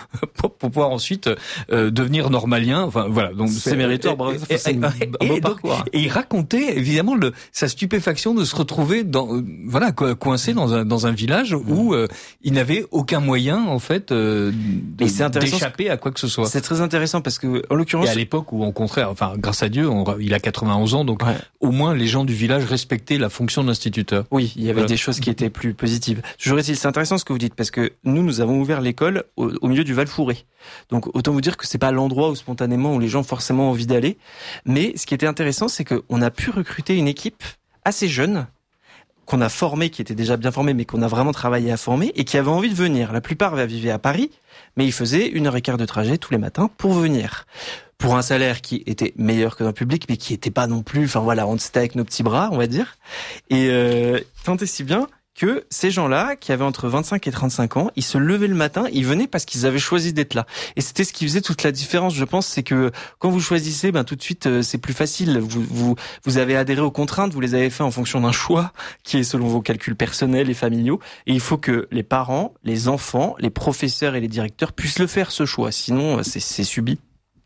pour pouvoir ensuite devenir normalien. Enfin voilà, donc c'est méritoire. C'est un beau parcours. Et il racontait évidemment sa stupéfaction de se retrouver coincé dans un village où il n'avait aucun moyen en fait d'échapper à quoi que ce soit. C'est très intéressant parce que en l'occurrence, et à l'époque où au contraire, enfin grâce à Dieu, il a 91 ans, donc au moins les gens du village respectaient la fonction d'instituteur. Oui, il y avait des choses qui étaient plus positives. Toujours est-il, c'est intéressant ce que vous dites parce que nous avons ouvert l'école au milieu du Val-Fouré. Donc autant vous dire que c'est pas l'endroit où spontanément où les gens ont forcément envie d'aller. Mais ce qui était intéressant, c'est qu'on a pu recruter une équipe assez jeune qu'on a formée, qui était déjà bien formée, mais qu'on a vraiment travaillé à former et qui avait envie de venir. La plupart vivaient à Paris, mais ils faisaient 1h15 de trajet tous les matins pour venir. Pour un salaire qui était meilleur que dans le public, mais qui était pas non plus, enfin voilà, on c'était avec nos petits bras, on va dire. Et tant et si bien que ces gens-là, qui avaient entre 25 et 35 ans, ils se levaient le matin, ils venaient parce qu'ils avaient choisi d'être là. Et c'était ce qui faisait toute la différence, je pense, c'est que quand vous choisissez, tout de suite, c'est plus facile. Vous avez adhéré aux contraintes, vous les avez fait en fonction d'un choix qui est selon vos calculs personnels et familiaux. Et il faut que les parents, les enfants, les professeurs et les directeurs puissent le faire, ce choix. Sinon, c'est subi.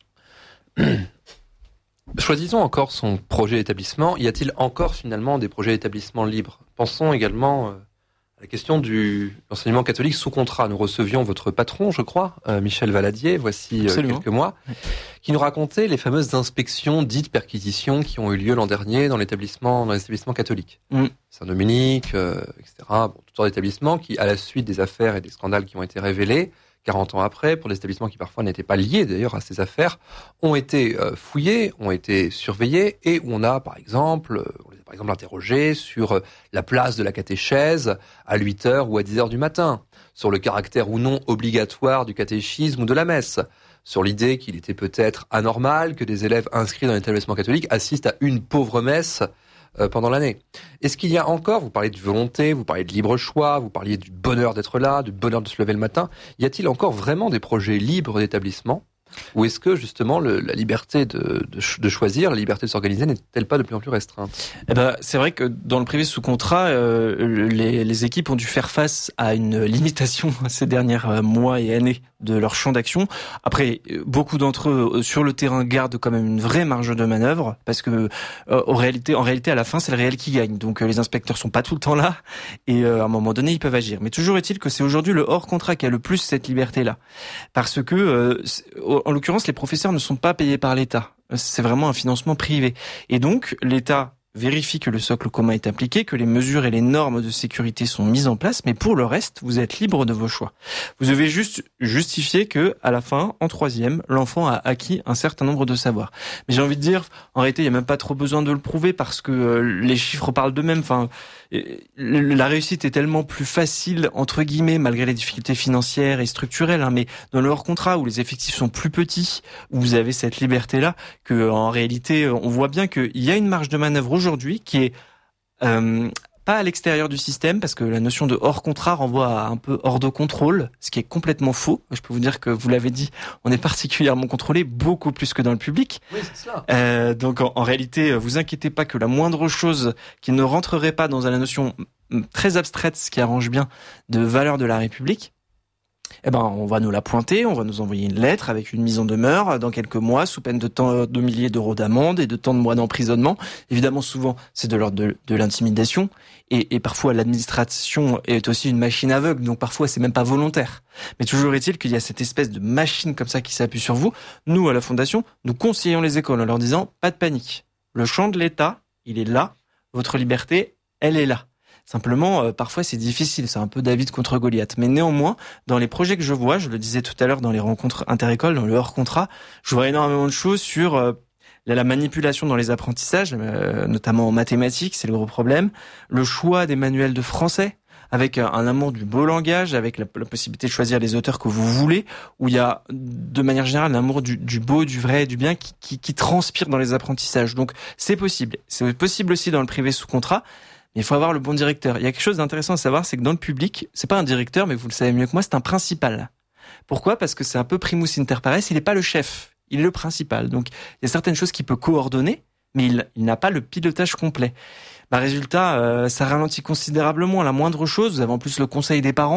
Choisissons encore son projet d'établissement. Y a-t-il encore finalement des projets d'établissement libres ? Pensons également à la question de l'enseignement catholique sous contrat. Nous recevions votre patron, je crois, Michel Valadier, voici quelques mois, qui nous racontait les fameuses inspections dites perquisitions qui ont eu lieu l'an dernier dans les établissements catholiques. Saint-Dominique, etc. Toutes sortes d'établissements qui, à la suite des affaires et des scandales qui ont été révélés, 40 ans après, pour des établissements qui parfois n'étaient pas liés d'ailleurs à ces affaires, ont été fouillés, ont été surveillés et où on a par exemple interrogé sur la place de la catéchèse à 8h ou à 10h du matin, sur le caractère ou non obligatoire du catéchisme ou de la messe, sur l'idée qu'il était peut-être anormal que des élèves inscrits dans l'établissement catholique assistent à une pauvre messe pendant l'année. Est-ce qu'il y a encore, vous parlez de volonté, vous parlez de libre choix, vous parliez du bonheur d'être là, du bonheur de se lever le matin, y a-t-il encore vraiment des projets libres d'établissement ? Ou est-ce que justement la liberté de choisir, la liberté de s'organiser n'est-elle pas de plus en plus restreinte ? C'est vrai que dans le privé sous contrat, les équipes ont dû faire face à une limitation ces derniers mois et années de leur champ d'action. Après, beaucoup d'entre eux sur le terrain gardent quand même une vraie marge de manœuvre parce que en réalité, à la fin, c'est le réel qui gagne. Donc les inspecteurs sont pas tout le temps là et à un moment donné, ils peuvent agir. Mais toujours est-il que c'est aujourd'hui le hors contrat qui a le plus cette liberté-là, parce que en l'occurrence, les professeurs ne sont pas payés par l'État. C'est vraiment un financement privé. Et donc, l'État vérifie que le socle commun est appliqué, que les mesures et les normes de sécurité sont mises en place, mais pour le reste, vous êtes libre de vos choix. Vous devez juste justifier que, à la fin, en troisième, l'enfant a acquis un certain nombre de savoirs. Mais j'ai envie de dire, en réalité, il n'y a même pas trop besoin de le prouver parce que les chiffres parlent d'eux-mêmes. Enfin, la réussite est tellement plus facile, entre guillemets, malgré les difficultés financières et structurelles, mais dans le hors contrat où les effectifs sont plus petits, où vous avez cette liberté-là, que en réalité, on voit bien qu'il y a une marge de manœuvre aujourd'hui qui est pas à l'extérieur du système, parce que la notion de hors contrat renvoie à un peu hors de contrôle, ce qui est complètement faux. Je peux vous dire que, vous l'avez dit, on est particulièrement contrôlé, beaucoup plus que dans le public. Oui, c'est cela. Donc en réalité, vous inquiétez pas que la moindre chose qui ne rentrerait pas dans la notion très abstraite, ce qui arrange bien, de valeur de la République, on va nous la pointer, on va nous envoyer une lettre avec une mise en demeure dans quelques mois, sous peine de tant de milliers d'euros d'amende et de tant de mois d'emprisonnement. Évidemment, souvent, c'est de l'ordre de l'intimidation. Et parfois, l'administration est aussi une machine aveugle, donc parfois, c'est même pas volontaire. Mais toujours est-il qu'il y a cette espèce de machine comme ça qui s'appuie sur vous. Nous, à la Fondation, nous conseillons les écoles en leur disant, pas de panique. Le champ de l'État, il est là. Votre liberté, elle est là. Simplement, parfois c'est difficile, c'est un peu David contre Goliath. Mais néanmoins, dans les projets que je vois, je le disais tout à l'heure dans les rencontres inter-écoles, dans le hors-contrat, je vois énormément de choses sur la manipulation dans les apprentissages, notamment en mathématiques, c'est le gros problème. Le choix des manuels de français, avec un amour du beau langage, avec la possibilité de choisir les auteurs que vous voulez, où il y a de manière générale l'amour du beau, du vrai et du bien qui transpire dans les apprentissages. Donc c'est possible. C'est possible aussi dans le privé sous contrat. Mais il faut avoir le bon directeur. Il y a quelque chose d'intéressant à savoir, c'est que dans le public, c'est pas un directeur, mais vous le savez mieux que moi, c'est un principal. Pourquoi ? Parce que c'est un peu primus inter pares, il n'est pas le chef, il est le principal. Donc, il y a certaines choses qu'il peut coordonner, mais il n'a pas le pilotage complet. Résultat, ça ralentit considérablement la moindre chose. Vous avez en plus le conseil des parents,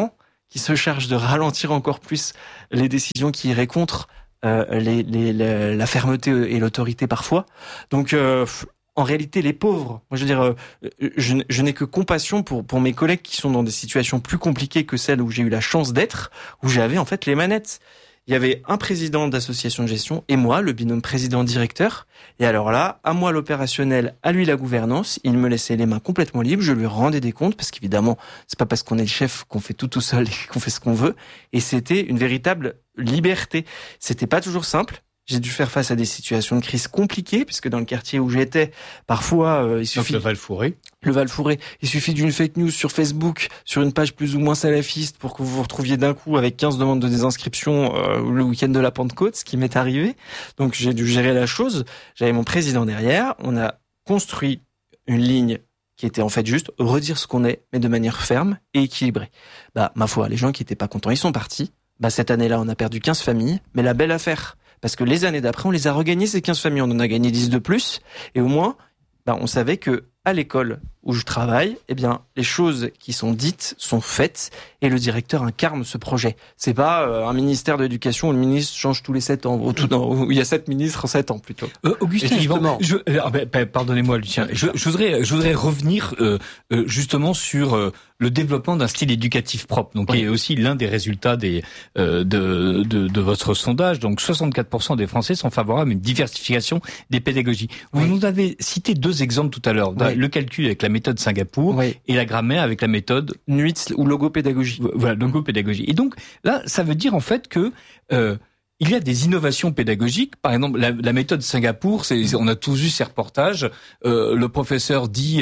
qui se charge de ralentir encore plus les décisions qui iraient contre la fermeté et l'autorité parfois. Donc, en réalité, les pauvres, moi je veux dire, je n'ai que compassion pour mes collègues qui sont dans des situations plus compliquées que celles où j'ai eu la chance d'être, où j'avais en fait les manettes. Il y avait un président d'association de gestion et moi, le binôme président-directeur. Et alors là, à moi l'opérationnel, à lui la gouvernance. Il me laissait les mains complètement libres. Je lui rendais des comptes parce qu'évidemment, c'est pas parce qu'on est le chef qu'on fait tout seul et qu'on fait ce qu'on veut. Et c'était une véritable liberté. C'était pas toujours simple. J'ai dû faire face à des situations de crise compliquées, puisque dans le quartier où j'étais, parfois, il suffit... Donc le Val-Fouré. Il suffit d'une fake news sur Facebook, sur une page plus ou moins salafiste, pour que vous vous retrouviez d'un coup avec 15 demandes de désinscription le week-end de la Pentecôte, ce qui m'est arrivé. Donc j'ai dû gérer la chose. J'avais mon président derrière. On a construit une ligne qui était en fait juste redire ce qu'on est, mais de manière ferme et équilibrée. Ma foi, les gens qui étaient pas contents, ils sont partis. Cette année-là, on a perdu 15 familles, mais la belle affaire... Parce que les années d'après, on les a regagnées, ces 15 familles. On en a gagné 10 de plus. Et au moins, on savait que à l'école où je travaille, les choses qui sont dites sont faites et le directeur incarne ce projet. C'est pas un ministère de l'éducation où le ministre change tous les 7 ans. Où il y a 7 ministres en 7 ans plutôt. Augustin, pardonnez-moi Lucien. Je voudrais revenir justement sur le développement d'un style éducatif propre. Donc, qui est aussi l'un des résultats de votre sondage. Donc, 64% des Français sont favorables à une diversification des pédagogies. Vous nous avez cité 2 exemples tout à l'heure. Le calcul avec la méthode Singapour et la grammaire avec la méthode NUITS ou logopédagogie. Voilà, logopédagogie. Et donc, là, ça veut dire en fait que il y a des innovations pédagogiques. Par exemple, la méthode Singapour, on a tous vu ces reportages. Le professeur dit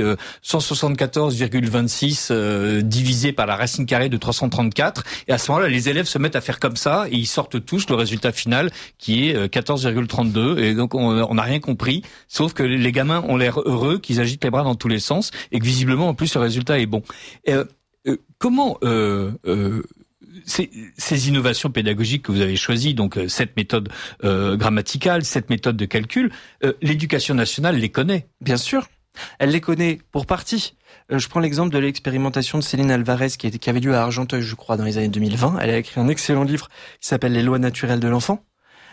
174,26 divisé par la racine carrée de 334. Et à ce moment-là, les élèves se mettent à faire comme ça et ils sortent tous le résultat final qui est 14,32. Et donc, on n'a rien compris, sauf que les gamins ont l'air heureux, qu'ils agitent les bras dans tous les sens et que visiblement, en plus, le résultat est bon. Comment... Ces innovations pédagogiques que vous avez choisies, donc cette méthode grammaticale, cette méthode de calcul, l'éducation nationale les connaît. Bien sûr, elle les connaît pour partie. Je prends l'exemple de l'expérimentation de Céline Alvarez qui avait lieu à Argenteuil, je crois, dans les années 2020. Elle a écrit un excellent livre qui s'appelle « Les lois naturelles de l'enfant ».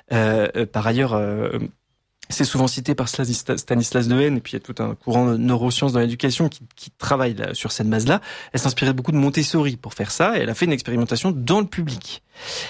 Par ailleurs... c'est souvent cité par Stanislas Dehaene, et puis il y a tout un courant de neurosciences dans l'éducation qui travaille là, sur cette base-là. Elle s'inspirait beaucoup de Montessori pour faire ça, et elle a fait une expérimentation dans le public.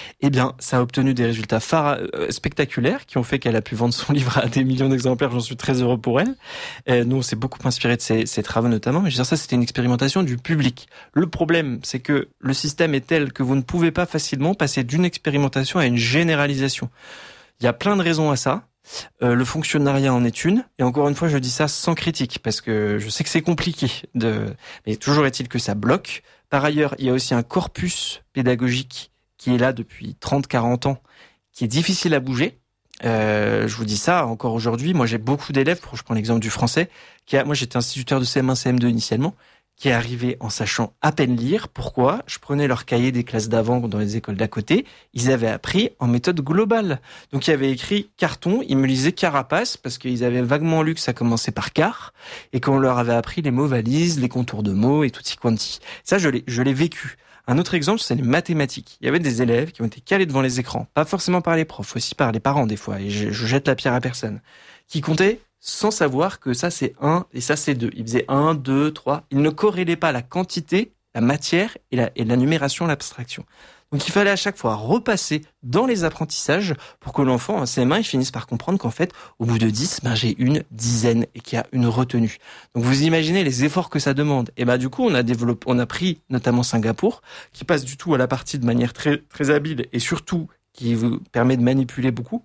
Ça a obtenu des résultats spectaculaires qui ont fait qu'elle a pu vendre son livre à des millions d'exemplaires. J'en suis très heureux pour elle. Nous, on s'est beaucoup inspiré de ses travaux notamment, mais je veux dire, ça, c'était une expérimentation du public. Le problème, c'est que le système est tel que vous ne pouvez pas facilement passer d'une expérimentation à une généralisation. Il y a plein de raisons à ça. Le fonctionnariat en est une, et encore une fois je dis ça sans critique parce que je sais que c'est compliqué mais toujours est-il que ça bloque. Par ailleurs, il y a aussi un corpus pédagogique qui est là depuis 30-40 ans, qui est difficile à bouger. Je vous dis ça encore aujourd'hui, moi j'ai beaucoup d'élèves, je prends l'exemple du français, moi j'étais instituteur de CM1, CM2 initialement, qui est arrivé en sachant à peine lire. Pourquoi ? Je prenais leur cahier des classes d'avant dans les écoles d'à côté. Ils avaient appris en méthode globale. Donc, il y avait écrit carton. Ils me lisaient carapace parce qu'ils avaient vaguement lu que ça commençait par car et qu'on leur avait appris les mots valises, les contours de mots et tutti quanti. Ça, je l'ai vécu. Un autre exemple, c'est les mathématiques. Il y avait des élèves qui ont été calés devant les écrans. Pas forcément par les profs, aussi par les parents des fois. Et je jette la pierre à personne. Qui comptaient sans savoir que ça c'est 1 et ça c'est 2. Ils faisaient 1, 2, 3. Ils ne corrélaient pas la quantité, la matière et la numération, l'abstraction. Donc il fallait à chaque fois repasser dans les apprentissages pour que l'enfant en CM1 il finisse par comprendre qu'en fait au bout de 10, j'ai une dizaine et qu'il y a une retenue. Donc vous imaginez les efforts que ça demande. Et du coup on a pris notamment Singapour qui passe du tout à la partie de manière très très habile et surtout qui vous permet de manipuler beaucoup.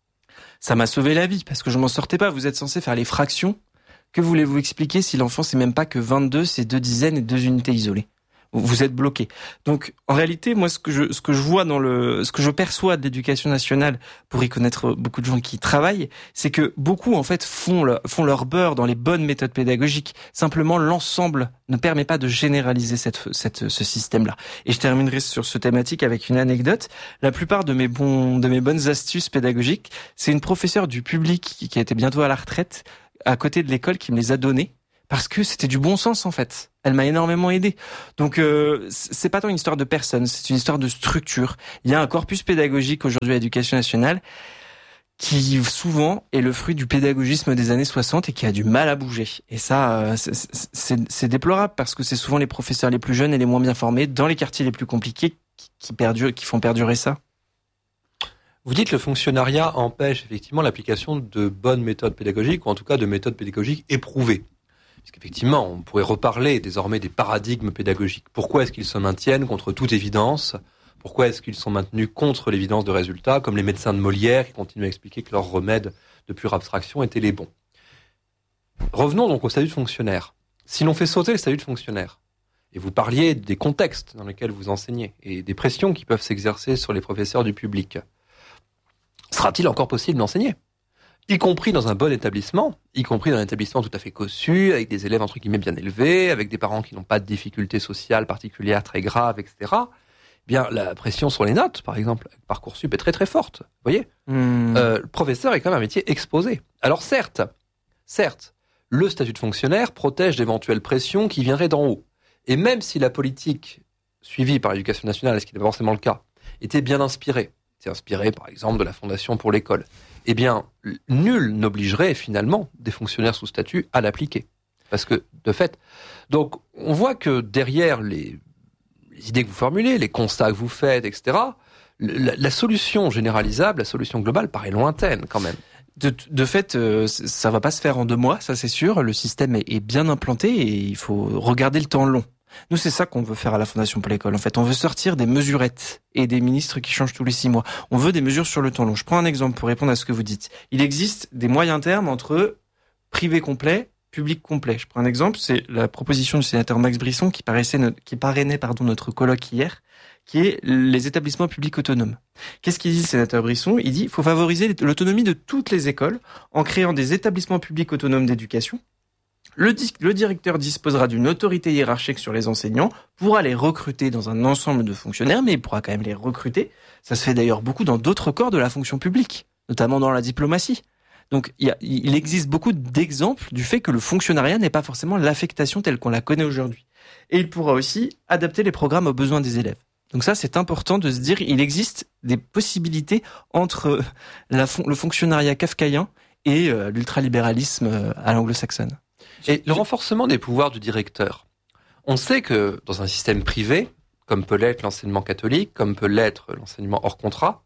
Ça m'a sauvé la vie parce que je m'en sortais pas. Vous êtes censé faire les fractions. Que voulez-vous expliquer si l'enfant sait même pas que 22 c'est 2 dizaines et 2 unités isolées? Vous êtes bloqué. Donc en réalité, moi ce que je vois ce que je perçois de l'éducation nationale pour y connaître beaucoup de gens qui y travaillent, c'est que beaucoup en fait font leur beurre dans les bonnes méthodes pédagogiques. Simplement l'ensemble ne permet pas de généraliser ce système-là. Et je terminerai sur ce thématique avec une anecdote. La plupart de mes bonnes astuces pédagogiques, c'est une professeure du public qui était bientôt à la retraite à côté de l'école qui me les a données. parce que c'était du bon sens en fait. Elle m'a énormément aidé. Donc c'est pas tant une histoire de personne, c'est une histoire de structure. Il y a un corpus pédagogique aujourd'hui à l'Éducation nationale qui souvent est le fruit du pédagogisme des années 60 et qui a du mal à bouger. Et ça, c'est déplorable parce que c'est souvent les professeurs les plus jeunes et les moins bien formés dans les quartiers les plus compliqués qui font perdurer ça. Vous dites que le fonctionnariat empêche effectivement l'application de bonnes méthodes pédagogiques, ou en tout cas de méthodes pédagogiques éprouvées. Parce qu'effectivement, on pourrait reparler désormais des paradigmes pédagogiques. Pourquoi est-ce qu'ils se maintiennent contre toute évidence ? Pourquoi est-ce qu'ils sont maintenus contre l'évidence de résultats, comme les médecins de Molière qui continuent à expliquer que leurs remèdes de pure abstraction étaient les bons ? Revenons donc au statut de fonctionnaire. Si l'on fait sauter le statut de fonctionnaire, et vous parliez des contextes dans lesquels vous enseignez, et des pressions qui peuvent s'exercer sur les professeurs du public, sera-t-il encore possible d'enseigner ? Y compris dans un bon établissement, y compris dans un établissement tout à fait cossu, avec des élèves entre guillemets bien élevés, avec des parents qui n'ont pas de difficultés sociales particulières très graves, etc. Bien, la pression sur les notes, par exemple, avec Parcoursup est très très forte. Vous voyez, le professeur est quand même un métier exposé. Alors certes, le statut de fonctionnaire protège d'éventuelles pressions qui viendraient d'en haut. Et même si la politique suivie par l'Éducation nationale, ce qui n'est pas forcément le cas, était bien inspirée, par exemple de la Fondation pour l'école, eh bien, nul n'obligerait finalement des fonctionnaires sous statut à l'appliquer. Parce que, de fait, donc, on voit que derrière les idées que vous formulez, les constats que vous faites, etc., la solution généralisable, la solution globale paraît lointaine quand même. De fait, ça va pas se faire en 2 mois, ça c'est sûr. Le système est bien implanté et il faut regarder le temps long. Nous, c'est ça qu'on veut faire à la Fondation pour l'école. En fait, on veut sortir des mesurettes et des ministres qui changent tous les 6 mois. On veut des mesures sur le temps long. Je prends un exemple pour répondre à ce que vous dites. Il existe des moyens termes entre privé complet, public complet. Je prends un exemple, c'est la proposition du sénateur Max Brisson qui parrainait notre colloque hier, qui est les établissements publics autonomes. Qu'est-ce qu'il dit le sénateur Brisson ? Il dit qu'il faut favoriser l'autonomie de toutes les écoles en créant des établissements publics autonomes d'éducation. Le directeur disposera d'une autorité hiérarchique sur les enseignants, pourra les recruter dans un ensemble de fonctionnaires, mais il pourra quand même les recruter. Ça se fait d'ailleurs beaucoup dans d'autres corps de la fonction publique, notamment dans la diplomatie. Donc il existe beaucoup d'exemples du fait que le fonctionnariat n'est pas forcément l'affectation telle qu'on la connaît aujourd'hui. Et il pourra aussi adapter les programmes aux besoins des élèves. Donc ça, c'est important de se dire, il existe des possibilités entre le fonctionnariat kafkaïen et l'ultralibéralisme à l'anglo-saxonne. Et le renforcement des pouvoirs du directeur. On sait que dans un système privé, comme peut l'être l'enseignement catholique, comme peut l'être l'enseignement hors contrat,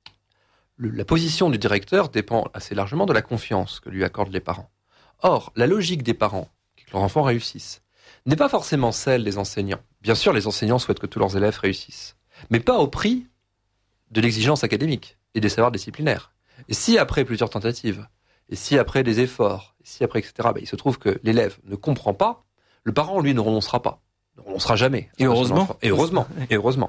la position du directeur dépend assez largement de la confiance que lui accordent les parents. Or, la logique des parents, qui est que leur enfant réussisse, n'est pas forcément celle des enseignants. Bien sûr, les enseignants souhaitent que tous leurs élèves réussissent, mais pas au prix de l'exigence académique et des savoirs disciplinaires. Et si après plusieurs tentatives, et si après des efforts, et si après etc., il se trouve que l'élève ne comprend pas, le parent, lui, ne renoncera pas. Ne renoncera jamais. Et heureusement. Et heureusement.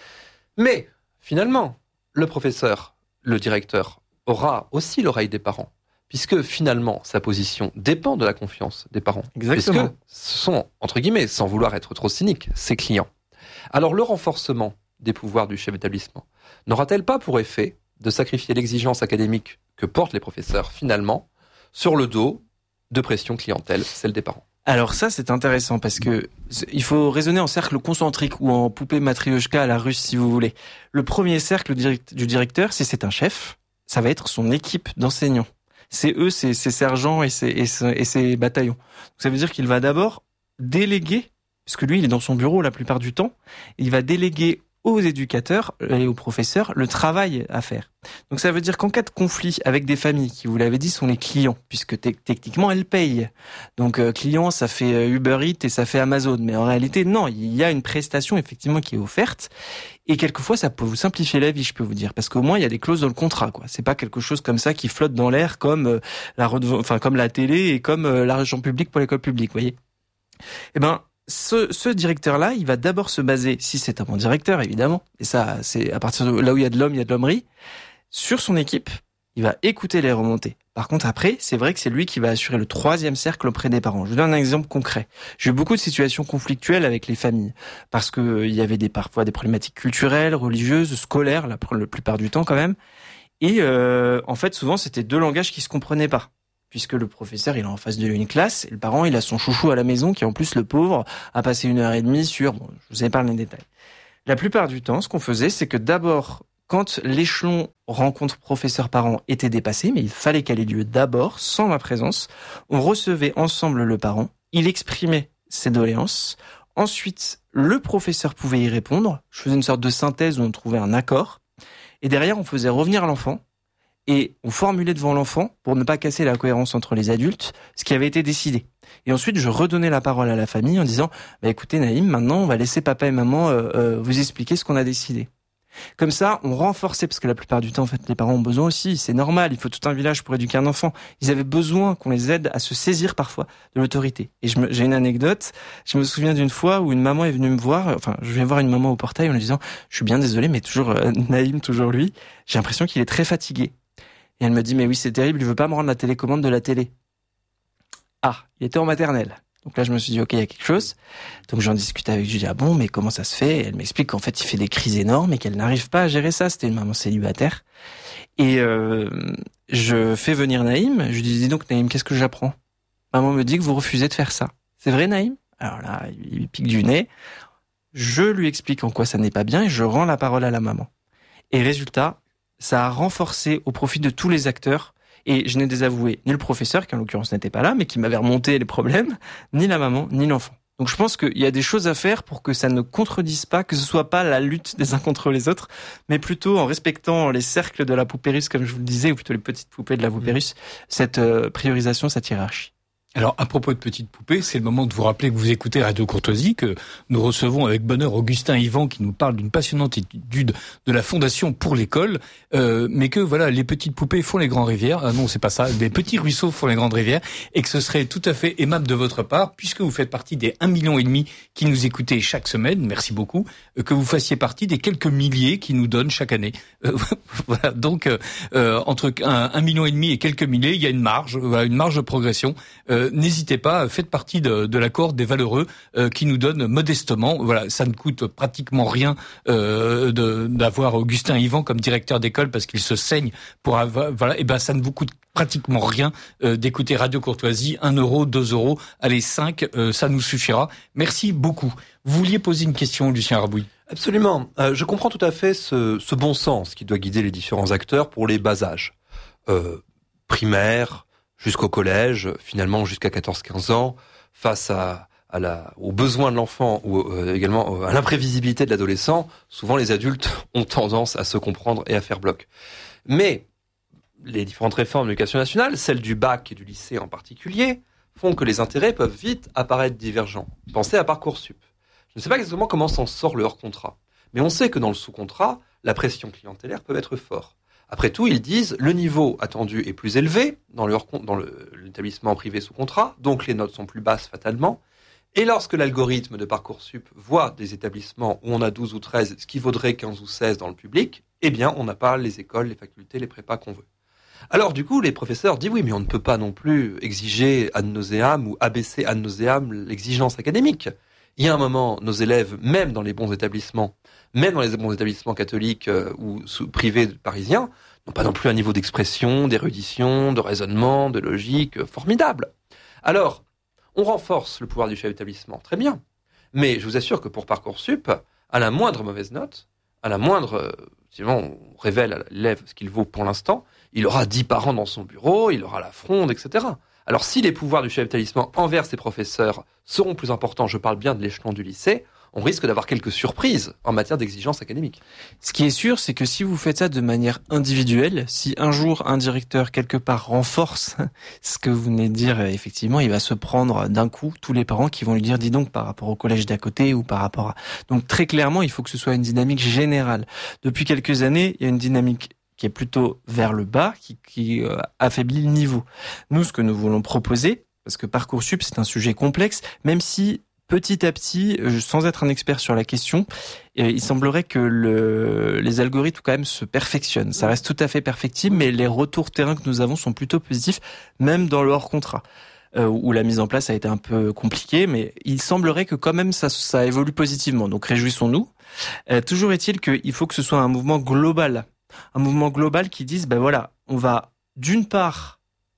Mais, finalement, le professeur, le directeur, aura aussi l'oreille des parents, puisque finalement, sa position dépend de la confiance des parents. Exactement. Puisque ce sont, entre guillemets, sans vouloir être trop cynique, ses clients. Alors, le renforcement des pouvoirs du chef d'établissement n'aura-t-elle pas pour effet de sacrifier l'exigence académique que portent les professeurs, finalement, sur le dos de pression clientèle, celle des parents? Alors ça, c'est intéressant parce que il faut raisonner en cercle concentrique ou en poupée matrioshka à la russe, si vous voulez. Le premier cercle du directeur, si c'est un chef, ça va être son équipe d'enseignants. C'est eux, ses sergents et ses bataillons. Donc, ça veut dire qu'il va d'abord déléguer, puisque lui, il est dans son bureau la plupart du temps, il va déléguer aux éducateurs et aux professeurs le travail à faire. Donc ça veut dire qu'en cas de conflit avec des familles qui, vous l'avez dit, sont les clients, puisque techniquement elles payent. Donc client, ça fait Uber Eats et ça fait Amazon, mais en réalité non, il y a une prestation effectivement qui est offerte et quelquefois ça peut vous simplifier la vie, je peux vous dire, parce qu'au moins il y a des clauses dans le contrat, quoi. C'est pas quelque chose comme ça qui flotte dans l'air comme comme la télé et comme l'argent public pour l'école publique, vous voyez. Eh ben ce directeur-là, il va d'abord se baser, si c'est un bon directeur, évidemment, et ça, c'est à partir de là où il y a de l'homme, il y a de l'hommerie, sur son équipe, il va écouter les remontées. Par contre, après, c'est vrai que c'est lui qui va assurer le 3e cercle auprès des parents. Je vous donne un exemple concret. J'ai eu beaucoup de situations conflictuelles avec les familles, parce que il y avait parfois des problématiques culturelles, religieuses, scolaires, la plupart du temps quand même, et en fait, souvent, c'était 2 langages qui se comprenaient pas. puisque le professeur, il a en face de lui une classe, et le parent, il a son chouchou à la maison, qui en plus, le pauvre, a passé 1h30 sur... Bon, je vous épargne les détails. La plupart du temps, ce qu'on faisait, c'est que d'abord, quand l'échelon rencontre professeur-parent était dépassé, mais il fallait qu'elle ait lieu d'abord, sans ma présence, on recevait ensemble le parent, il exprimait ses doléances, ensuite, le professeur pouvait y répondre, je faisais une sorte de synthèse où on trouvait un accord, et derrière, on faisait revenir l'enfant, et on formulait devant l'enfant, pour ne pas casser la cohérence entre les adultes, ce qui avait été décidé. Et ensuite, je redonnais la parole à la famille en disant « Écoutez Naïm, maintenant on va laisser papa et maman vous expliquer ce qu'on a décidé. » Comme ça, on renforçait, parce que la plupart du temps, en fait, les parents ont besoin aussi, c'est normal, il faut tout un village pour éduquer un enfant. Ils avaient besoin qu'on les aide à se saisir parfois de l'autorité. Et j'ai une anecdote, je me souviens d'une fois où une maman est venue me voir, je vais voir une maman au portail en lui disant « Je suis bien désolé, mais toujours Naïm, toujours lui, j'ai l'impression qu'il est très fatigué. » Et elle me dit « Mais oui, c'est terrible, il veut pas me rendre la télécommande de la télé. » Ah, il était en maternelle. Donc là, je me suis dit, ok, il y a quelque chose. Donc j'en discute avec Julie, ah bon, mais comment ça se fait? Et elle m'explique qu'en fait, il fait des crises énormes et qu'elle n'arrive pas à gérer ça. C'était une maman célibataire. Et je fais venir Naïm. Je lui dis donc, Naïm, qu'est-ce que j'apprends? Maman me dit que vous refusez de faire ça. C'est vrai, Naïm? Alors là, il pique du nez. Je lui explique en quoi ça n'est pas bien et je rends la parole à la maman. Et résultat, ça a renforcé au profit de tous les acteurs. Et je n'ai désavoué ni le professeur, qui en l'occurrence n'était pas là, mais qui m'avait remonté les problèmes, ni la maman, ni l'enfant. Donc je pense qu'il y a des choses à faire pour que ça ne contredise pas, que ce soit pas la lutte des uns contre les autres, mais plutôt en respectant les cercles de la poupée russe, comme je vous le disais, ou plutôt les petites poupées de la poupée russe, cette priorisation, cette hiérarchie. Alors, à propos de petites poupées, c'est le moment de vous rappeler que vous écoutez Radio Courtoisie, que nous recevons avec bonheur Augustin Yvan qui nous parle d'une passionnante étude de la Fondation pour l'école, mais que voilà, les petites poupées font les grandes rivières. Ah non, c'est pas ça. Les petits ruisseaux font les grandes rivières, et que ce serait tout à fait aimable de votre part, puisque vous faites partie des 1,5 million qui nous écoutez chaque semaine. Merci beaucoup. Que vous fassiez partie des quelques milliers qui nous donnent chaque année. Voilà. Donc, entre 1,5 million et quelques milliers, il y a une marge, voilà, une marge de progression. N'hésitez pas, faites partie de la cohorte des valeureux qui nous donnent modestement. Voilà, ça ne coûte pratiquement rien d'avoir Augustin Yvan comme directeur d'école parce qu'il se saigne pour avoir. Voilà, et ben ça ne vous coûte pratiquement rien d'écouter Radio Courtoisie. 1 euro, 2 euros, allez 5, ça nous suffira. Merci beaucoup. Vous vouliez poser une question, Lucien Rabouille? Absolument. Je comprends tout à fait ce bon sens qui doit guider les différents acteurs pour les bas âges, primaire, jusqu'au collège, finalement jusqu'à 14-15 ans, face aux besoins de l'enfant ou également à l'imprévisibilité de l'adolescent. Souvent, les adultes ont tendance à se comprendre et à faire bloc. Mais les différentes réformes de l'éducation nationale, celle du bac et du lycée en particulier, font que les intérêts peuvent vite apparaître divergents. Pensez à Parcoursup. Je ne sais pas exactement comment s'en sort le hors-contrat, mais on sait que dans le sous-contrat, la pression clientélaire peut être forte. Après tout, ils disent le niveau attendu est plus élevé dans l'établissement privé sous contrat, donc les notes sont plus basses fatalement. Et lorsque l'algorithme de Parcoursup voit des établissements où on a 12 ou 13, ce qui vaudrait 15 ou 16 dans le public, eh bien, on n'a pas les écoles, les facultés, les prépas qu'on veut. Alors du coup, les professeurs disent oui, mais on ne peut pas non plus exiger ad nauseam ou abaisser ad nauseam l'exigence académique. Il y a un moment, nos élèves, même dans les bons établissements, catholiques ou privés parisiens, n'ont pas non plus un niveau d'expression, d'érudition, de raisonnement, de logique formidable. Alors, on renforce le pouvoir du chef d'établissement, très bien. Mais je vous assure que pour Parcoursup, à la moindre mauvaise note, à la moindre, on révèle à l'élève ce qu'il vaut pour l'instant, il aura 10 parents dans son bureau, il aura la fronde, etc. Alors si les pouvoirs du chef d'établissement envers ses professeurs seront plus importants, je parle bien de l'échelon du lycée, on risque d'avoir quelques surprises en matière d'exigence académique. Ce qui est sûr, c'est que si vous faites ça de manière individuelle, si un jour un directeur quelque part renforce ce que vous venez de dire, effectivement, il va se prendre d'un coup tous les parents qui vont lui dire dis donc par rapport au collège d'à côté ou par rapport à... Donc très clairement, il faut que ce soit une dynamique générale. Depuis quelques années, il y a une dynamique qui est plutôt vers le bas, qui affaiblit le niveau. Nous, ce que nous voulons proposer, parce que Parcoursup, c'est un sujet complexe, même si petit à petit, sans être un expert sur la question, il semblerait que les algorithmes quand même se perfectionnent. Ça reste tout à fait perfectible, mais les retours terrain que nous avons sont plutôt positifs, même dans le hors-contrat, où la mise en place a été un peu compliquée, mais il semblerait que quand même ça évolue positivement. Donc réjouissons-nous. Toujours est-il qu'il faut que ce soit un mouvement global. Un mouvement global qui dise, ben voilà, on va d'une part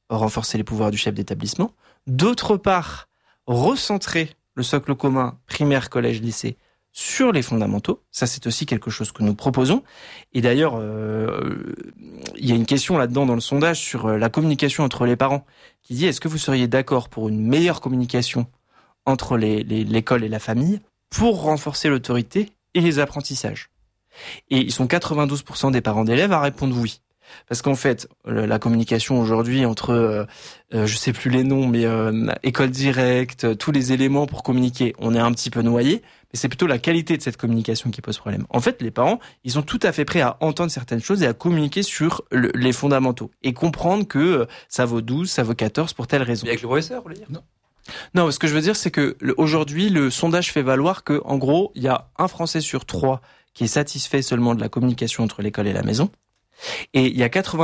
renforcer les pouvoirs du chef d'établissement. D'autre part, recentrer le socle commun primaire, collège, lycée sur les fondamentaux. Ça, c'est aussi quelque chose que nous proposons. Et d'ailleurs, il y a une question là-dedans dans le sondage sur la communication entre les parents qui dit: est-ce que vous seriez d'accord pour une meilleure communication entre l'école et la famille pour renforcer l'autorité et les apprentissages? Et ils sont 92% des parents d'élèves à répondre oui. Parce qu'en fait, la communication aujourd'hui entre, je sais plus les noms, mais école directe, tous les éléments pour communiquer, on est un petit peu noyé, mais c'est plutôt la qualité de cette communication qui pose problème. En fait, les parents, ils sont tout à fait prêts à entendre certaines choses et à communiquer sur les fondamentaux et comprendre que ça vaut 12, ça vaut 14 pour telle raison. Et avec le professeur, vous voulez dire? Non, ce que je veux dire, c'est que aujourd'hui, le sondage fait valoir que, en gros, il y a un Français sur 3 qui est satisfait seulement de la communication entre l'école et la maison. Et il y a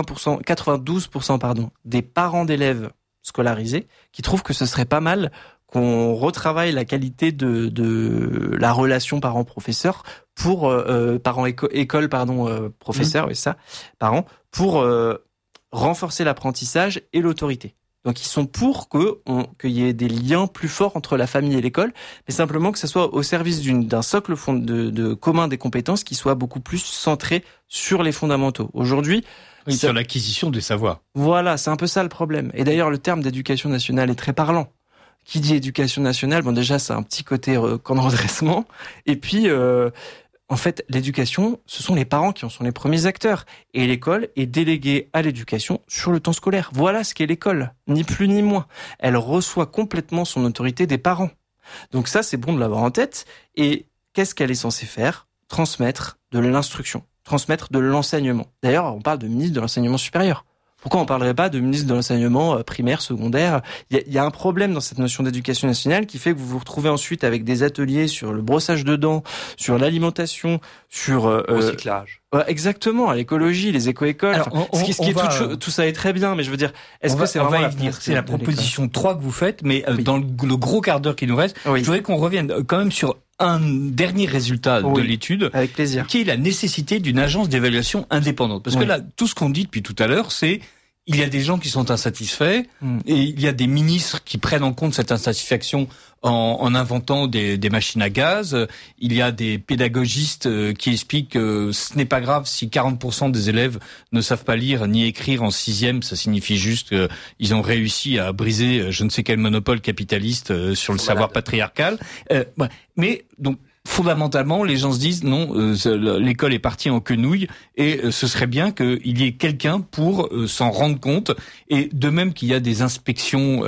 92% des parents d'élèves scolarisés qui trouvent que ce serait pas mal qu'on retravaille la qualité de la relation parent-professeur pour professeur, oui, ça, parents, pour renforcer l'apprentissage et l'autorité. Donc ils sont pour qu'il y ait des liens plus forts entre la famille et l'école, mais simplement que ce soit au service d'un socle de commun des compétences qui soit beaucoup plus centré sur les fondamentaux. Aujourd'hui, sur l'acquisition des savoirs. Voilà, c'est un peu ça le problème. Et d'ailleurs, le terme d'éducation nationale est très parlant. Qui dit éducation nationale, bon déjà, c'est un petit côté camp de redressement. Et puis, en fait, l'éducation, ce sont les parents qui en sont les premiers acteurs. Et l'école est déléguée à l'éducation sur le temps scolaire. Voilà ce qu'est l'école, ni plus ni moins. Elle reçoit complètement son autorité des parents. Donc ça, c'est bon de l'avoir en tête. Et qu'est-ce qu'elle est censée faire? Transmettre de l'instruction, transmettre de l'enseignement. D'ailleurs, on parle de ministre de l'enseignement supérieur. Pourquoi on parlerait pas de ministre de l'enseignement primaire, secondaire? Il y a un problème dans cette notion d'éducation nationale qui fait que vous vous retrouvez ensuite avec des ateliers sur le brossage de dents, sur l'alimentation, sur recyclage. Exactement, à l'écologie, les éco-écoles. Tout ça est très bien, mais je veux dire, est-ce que c'est vraiment la venir? C'est la proposition 3 que vous faites, mais dans le gros quart d'heure qui nous reste, je voudrais qu'on revienne quand même sur un dernier résultat de l'étude, avec plaisir, qui est la nécessité d'une agence d'évaluation indépendante. Parce que là, tout ce qu'on dit depuis tout à l'heure, c'est il y a des gens qui sont insatisfaits et il y a des ministres qui prennent en compte cette insatisfaction en inventant des machines à gaz. Il y a des pédagogistes qui expliquent que ce n'est pas grave si 40% des élèves ne savent pas lire ni écrire en 6e. Ça signifie juste qu'ils ont réussi à briser je ne sais quel monopole capitaliste sur le savoir patriarcal. Mais donc, fondamentalement, les gens se disent non, l'école est partie en quenouille et ce serait bien qu'il y ait quelqu'un pour s'en rendre compte. Et de même qu'il y a des inspections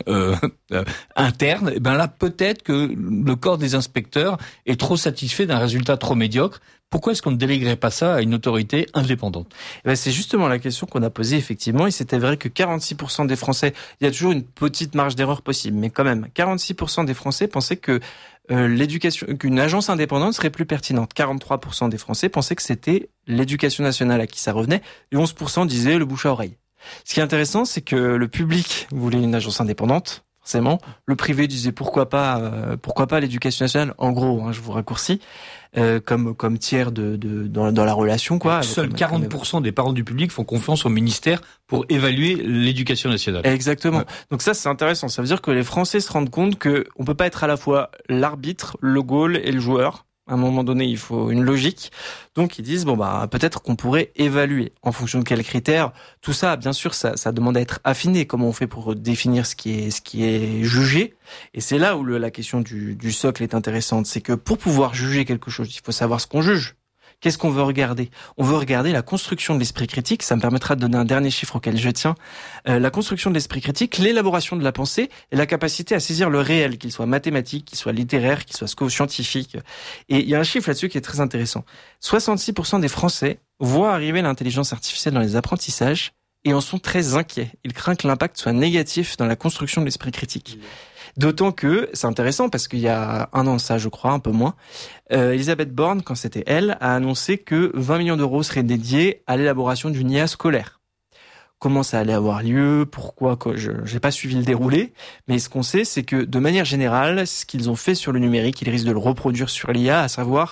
internes, ben là peut-être que le corps des inspecteurs est trop satisfait d'un résultat trop médiocre. Pourquoi est-ce qu'on ne déléguerait pas ça à une autorité indépendante? C'est justement la question qu'on a posée effectivement, et c'était vrai que 46% des Français, il y a toujours une petite marge d'erreur possible, mais quand même, 46% des Français pensaient que qu'une agence indépendante serait plus pertinente. 43% des Français pensaient que c'était l'éducation nationale à qui ça revenait, et 11% disaient le bouche à oreille. Ce qui est intéressant, c'est que le public voulait une agence indépendante, forcément. Le privé disait pourquoi pas l'éducation nationale, en gros, je vous raccourcis, comme tiers dans la relation, quoi. Seuls 40% des parents du public font confiance au ministère pour évaluer l'éducation nationale. Exactement. Ouais. Donc ça, c'est intéressant. Ça veut dire que les Français se rendent compte que on peut pas être à la fois l'arbitre, le goal et le joueur. À un moment donné, il faut une logique. Donc, ils disent, peut-être qu'on pourrait évaluer. En fonction de quels critères? Tout ça, bien sûr, ça demande à être affiné. Comment on fait pour définir ce qui est jugé? Et c'est là où la question du socle est intéressante. C'est que pour pouvoir juger quelque chose, il faut savoir ce qu'on juge. Qu'est-ce qu'on veut regarder? On veut regarder la construction de l'esprit critique. Ça me permettra de donner un dernier chiffre auquel je tiens. La construction de l'esprit critique, l'élaboration de la pensée et la capacité à saisir le réel, qu'il soit mathématique, qu'il soit littéraire, qu'il soit scientifique. Et il y a un chiffre là-dessus qui est très intéressant. 66% des Français voient arriver l'intelligence artificielle dans les apprentissages et en sont très inquiets. Ils craignent que l'impact soit négatif dans la construction de l'esprit critique. D'autant que, c'est intéressant parce qu'il y a un an de ça, je crois, un peu moins, Elisabeth Borne, quand c'était elle, a annoncé que 20 millions d'euros seraient dédiés à l'élaboration d'une IA scolaire. Comment ça allait avoir lieu? Pourquoi? Je n'ai pas suivi le déroulé, mais ce qu'on sait, c'est que de manière générale, ce qu'ils ont fait sur le numérique, ils risquent de le reproduire sur l'IA, à savoir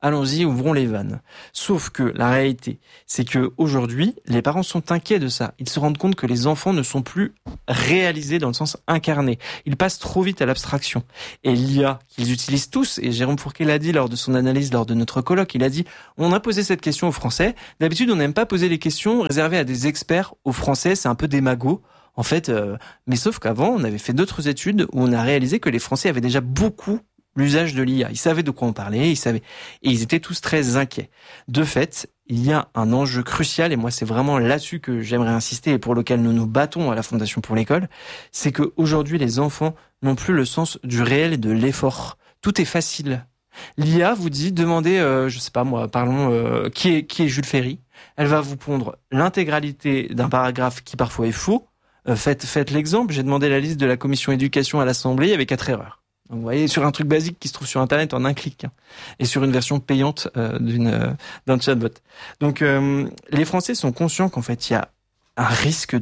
allons-y, ouvrons les vannes. Sauf que la réalité, c'est que aujourd'hui, les parents sont inquiets de ça. Ils se rendent compte que les enfants ne sont plus réalisés dans le sens incarné. Ils passent trop vite à l'abstraction. Et l'IA qu'ils utilisent tous, et Jérôme Fourquet l'a dit lors de son analyse, lors de notre colloque, il a dit, on a posé cette question aux Français. D'habitude, on n'aime pas poser les questions réservées à des experts. Aux Français, c'est un peu démago. En fait, mais sauf qu'avant, on avait fait d'autres études où on a réalisé que les Français avaient déjà beaucoup l'usage de l'IA. Ils savaient de quoi on parlait, et ils étaient tous très inquiets. De fait, il y a un enjeu crucial, et moi c'est vraiment là-dessus que j'aimerais insister et pour lequel nous nous battons à la Fondation pour l'école, c'est qu'aujourd'hui les enfants n'ont plus le sens du réel et de l'effort. Tout est facile. L'IA vous dit, demandez, je sais pas moi, parlons, qui est Jules Ferry. Elle va vous pondre l'intégralité d'un paragraphe qui parfois est faux. Faites l'exemple, j'ai demandé la liste de la commission éducation à l'Assemblée, il y avait 4 erreurs. Donc, vous voyez, sur un truc basique qui se trouve sur Internet en un clic, et sur une version payante d'un chatbot. Donc, les Français sont conscients qu'en fait, il y a un risque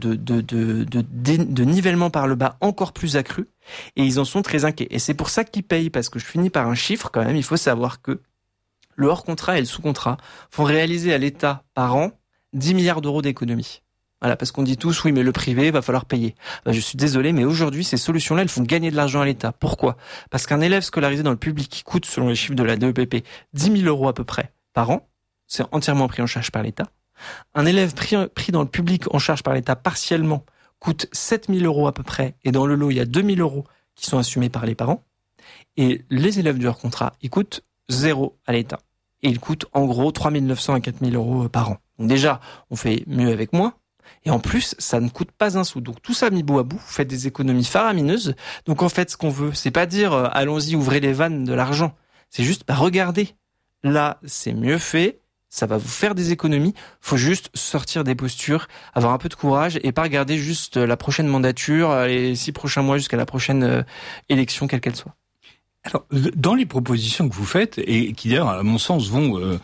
de nivellement par le bas encore plus accru, et ils en sont très inquiets. Et c'est pour ça qu'ils payent, parce que je finis par un chiffre quand même. Il faut savoir que le hors-contrat et le sous-contrat font réaliser à l'État par an 10 milliards d'euros d'économies. Voilà, parce qu'on dit tous, oui, mais le privé, va falloir payer. Je suis désolé, mais aujourd'hui, ces solutions-là, elles font gagner de l'argent à l'État. Pourquoi ? Parce qu'un élève scolarisé dans le public coûte, selon les chiffres de la DEPP, 10 000 euros à peu près par an. C'est entièrement pris en charge par l'État. Un élève pris dans le public en charge par l'État partiellement coûte 7 000 euros à peu près. Et dans le lot, il y a 2 000 euros qui sont assumés par les parents. Et les élèves du hors-contrat, ils coûtent 0 à l'État. Et ils coûtent en gros 3 900 à 4 000 euros par an. Donc déjà, on fait mieux avec moins. Et en plus, ça ne coûte pas un sou. Donc tout ça mis bout à bout, vous faites des économies faramineuses. Donc en fait, ce qu'on veut, c'est pas dire allons-y, ouvrez les vannes de l'argent. C'est juste, regardez. Là, c'est mieux fait. Ça va vous faire des économies. Faut juste sortir des postures, avoir un peu de courage et pas regarder juste la prochaine mandature, les 6 prochains mois jusqu'à la prochaine élection, quelle qu'elle soit. Alors, dans les propositions que vous faites, et qui d'ailleurs, à mon sens, vont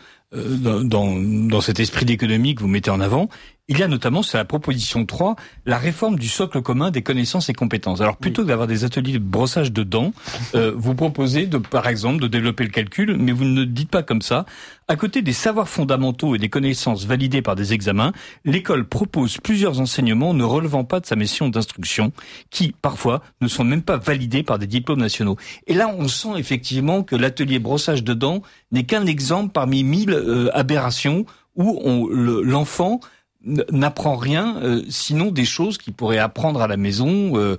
dans cet esprit d'économie que vous mettez en avant, il y a notamment, c'est la proposition 3, la réforme du socle commun des connaissances et compétences. Alors, plutôt que d'avoir des ateliers de brossage de dents, vous proposez, par exemple, de développer le calcul, mais vous ne dites pas comme ça. À côté des savoirs fondamentaux et des connaissances validées par des examens, l'école propose plusieurs enseignements ne relevant pas de sa mission d'instruction, qui, parfois, ne sont même pas validés par des diplômes nationaux. Et là, on sent effectivement que l'atelier brossage de dents n'est qu'un exemple parmi 1000 aberrations où l'enfant n'apprend rien, sinon des choses qu'il pourrait apprendre à la maison,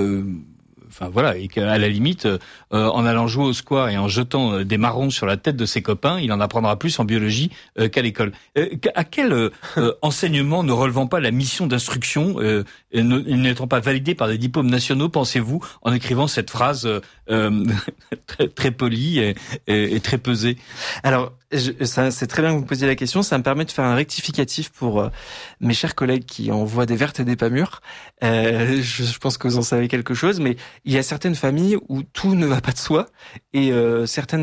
enfin voilà, et qu'à la limite, en allant jouer au square et en jetant des marrons sur la tête de ses copains, il en apprendra plus en biologie qu'à l'école. À quel enseignement ne relevant pas la mission d'instruction, et n'étant pas validé par des diplômes nationaux, pensez-vous, en écrivant cette phrase très, très polie et très pesée? Alors, c'est très bien que vous posiez la question. Ça me permet de faire un rectificatif pour mes chers collègues qui envoient des vertes et des pas mûres. Je pense que vous en savez quelque chose, mais il y a certaines familles où tout ne va pas de soi, et certaines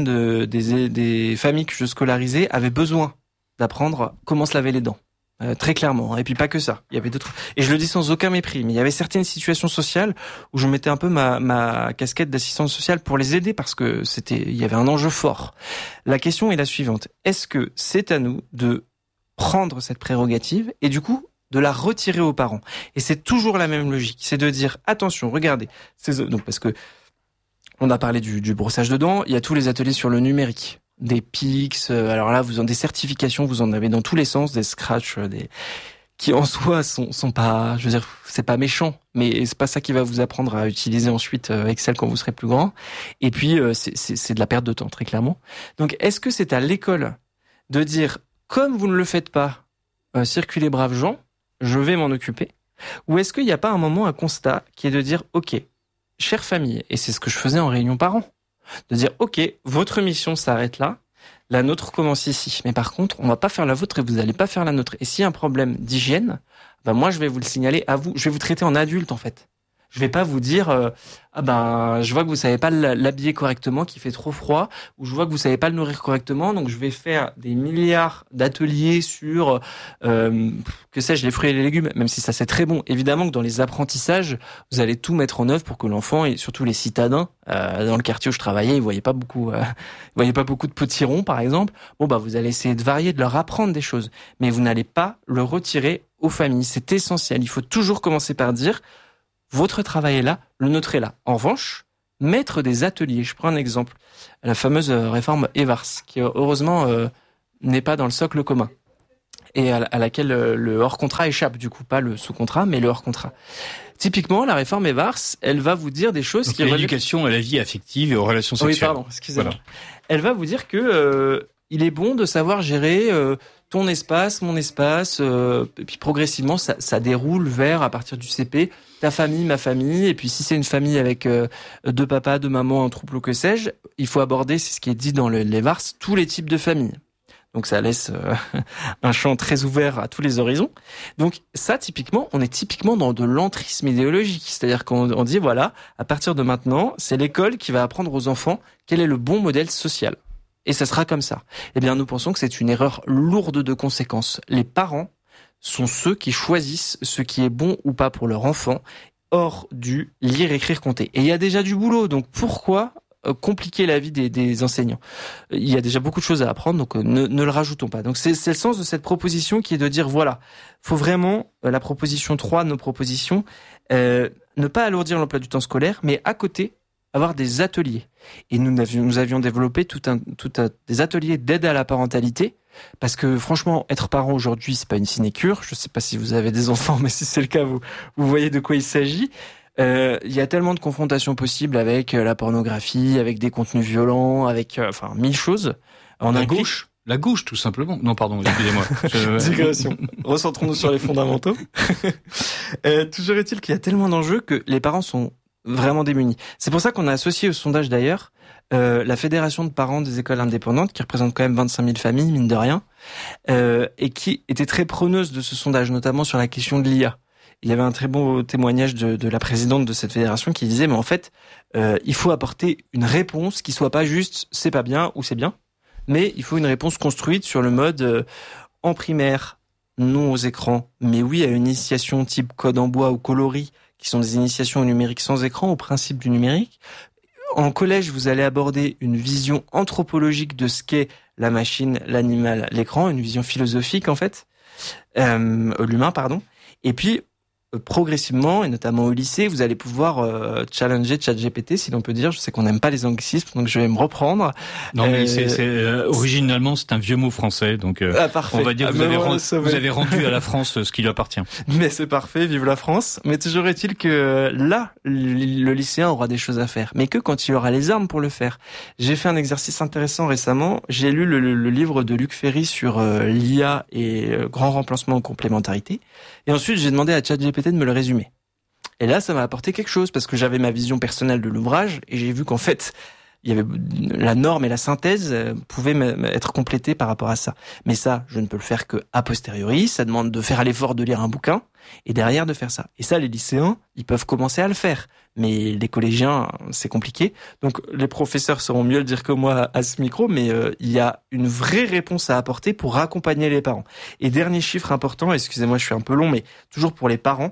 des familles que je scolarisais avaient besoin d'apprendre comment se laver les dents. Très clairement, et puis pas que ça. Il y avait d'autres, et je le dis sans aucun mépris, mais il y avait certaines situations sociales où je mettais un peu ma casquette d'assistante sociale pour les aider parce que il y avait un enjeu fort. La question est la suivante: est-ce que c'est à nous de prendre cette prérogative et du coup de la retirer aux parents? Et c'est toujours la même logique, c'est de dire attention, regardez, donc parce que on a parlé du brossage de dents, il y a tous les ateliers sur le numérique. Des PIX, alors là, des certifications, vous en avez dans tous les sens, des scratch, qui en soi sont pas, je veux dire, c'est pas méchant, mais c'est pas ça qui va vous apprendre à utiliser ensuite Excel quand vous serez plus grand. Et puis, c'est de la perte de temps, très clairement. Donc, est-ce que c'est à l'école de dire, comme vous ne le faites pas, circulez braves gens, je vais m'en occuper? Ou est-ce qu'il n'y a pas un moment, un constat, qui est de dire, ok, chère famille, et c'est ce que je faisais en réunion parents, de dire, ok, votre mission s'arrête là, la nôtre commence ici. Mais par contre, on va pas faire la vôtre et vous allez pas faire la nôtre. Et s'il y a un problème d'hygiène, moi je vais vous le signaler à vous. Je vais vous traiter en adulte en fait. Je vais pas vous dire je vois que vous savez pas l'habiller correctement, qu'il fait trop froid, ou je vois que vous savez pas le nourrir correctement, donc je vais faire des milliards d'ateliers sur les fruits et les légumes, même si ça c'est très bon. Évidemment que dans les apprentissages, vous allez tout mettre en œuvre pour que l'enfant et surtout les citadins dans le quartier où je travaillais, ils voyaient pas beaucoup de potirons par exemple. Vous allez essayer de varier, de leur apprendre des choses, mais vous n'allez pas le retirer aux familles. C'est essentiel. Il faut toujours commencer par dire votre travail est là, le nôtre est là. En revanche, mettre des ateliers. Je prends un exemple. La fameuse réforme Evars, qui heureusement n'est pas dans le socle commun et à laquelle le hors-contrat échappe, du coup, pas le sous-contrat, mais le hors-contrat. Typiquement, la réforme Evars, elle va vous dire des choses qui... L'éducation à la vie affective et aux relations sexuelles. Oui, pardon, excusez-moi. Voilà. Elle va vous dire que il est bon de savoir gérer ton espace, mon espace, et puis progressivement, ça déroule vers, à partir du CP, ta famille, ma famille, et puis si c'est une famille avec 2 papas, 2 mamans, un troupeau, que sais-je, il faut aborder, c'est ce qui est dit dans les VARS, tous les types de familles. Donc ça laisse un champ très ouvert à tous les horizons. Donc ça, typiquement, on est typiquement dans de l'entrisme idéologique. C'est-à-dire qu'on dit, voilà, à partir de maintenant, c'est l'école qui va apprendre aux enfants quel est le bon modèle social. Et ça sera comme ça. Eh bien, nous pensons que c'est une erreur lourde de conséquences. Les parents sont ceux qui choisissent ce qui est bon ou pas pour leur enfant, hors du lire, écrire, compter. Et il y a déjà du boulot, donc pourquoi compliquer la vie des enseignants? Il y a déjà beaucoup de choses à apprendre, donc ne le rajoutons pas. Donc c'est le sens de cette proposition qui est de dire, voilà, faut vraiment, la proposition 3 de nos propositions, ne pas alourdir l'emploi du temps scolaire, mais à côté, avoir des ateliers. Et nous avions développé des ateliers d'aide à la parentalité, parce que franchement, être parent aujourd'hui, c'est pas une sinécure. Je sais pas si vous avez des enfants, mais si c'est le cas, vous voyez de quoi il s'agit. Il y a tellement de confrontations possibles avec la pornographie, avec des contenus violents, avec 1000 choses. La gauche, tout simplement. Non, pardon, excusez-moi. Digression. Recentrons-nous sur les fondamentaux. Toujours est-il qu'il y a tellement d'enjeux que les parents sont vraiment démunis. C'est pour ça qu'on a associé au sondage d'ailleurs la Fédération de parents des écoles indépendantes, qui représente quand même 25 000 familles, mine de rien, et qui était très preneuse de ce sondage, notamment sur la question de l'IA. Il y avait un très beau témoignage de la présidente de cette fédération qui disait, mais en fait, il faut apporter une réponse qui soit pas juste c'est pas bien ou c'est bien, mais il faut une réponse construite sur le mode en primaire, non aux écrans, mais oui à une initiation type code en bois ou coloris, qui sont des initiations au numérique sans écran, au principe du numérique. En collège, vous allez aborder une vision anthropologique de ce qu'est la machine, l'animal, l'écran, une vision philosophique en fait, l'humain, pardon. Et puis, progressivement, et notamment au lycée, vous allez pouvoir challenger ChatGPT, si l'on peut dire. Je sais qu'on n'aime pas les anglicismes, donc je vais me reprendre. Non, mais originalement, c'est un vieux mot français, donc on va dire que vous avez rendu à la France ce qui lui appartient. Mais c'est parfait, vive la France. Mais toujours est-il que là, le lycéen aura des choses à faire, mais que quand il aura les armes pour le faire. J'ai fait un exercice intéressant récemment. J'ai lu le livre de Luc Ferry sur l'IA et grand remplacement en complémentarité. Et ensuite, j'ai demandé à ChatGPT de me le résumer. Et là, ça m'a apporté quelque chose parce que j'avais ma vision personnelle de l'ouvrage et j'ai vu qu'en fait, il y avait la norme et la synthèse pouvaient être complétées par rapport à ça. Mais ça, je ne peux le faire que a posteriori. Ça demande de faire l'effort de lire un bouquin et derrière de faire ça. Et ça, les lycéens, ils peuvent commencer à le faire. Mais les collégiens, c'est compliqué. Donc, les professeurs sauront mieux le dire que moi à ce micro, mais il y a une vraie réponse à apporter pour accompagner les parents. Et dernier chiffre important, excusez-moi, je suis un peu long, mais toujours pour les parents,